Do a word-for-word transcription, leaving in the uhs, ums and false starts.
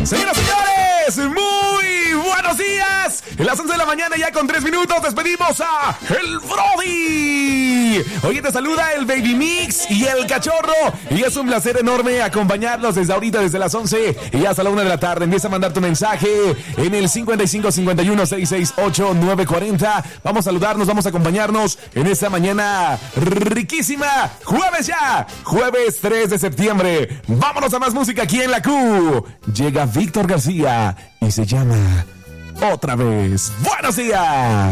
Señoras y señores, muy buenos días. En las once de la mañana ya con tres minutos despedimos a el Brody. Hoy te saluda el Baby Mix y el Cachorro. Y es un placer enorme acompañarlos desde ahorita, desde las once y hasta la una de la tarde. Empieza a mandar tu mensaje en el cincuenta y cinco cincuenta y uno sesenta y seis ocho nueve cuarenta. Vamos a saludarnos, vamos a acompañarnos en esta mañana riquísima. Jueves ya, jueves tres de septiembre. Vámonos a más música aquí en la Q. Llega Víctor García y se llama Otra Vez. ¡Buenos días!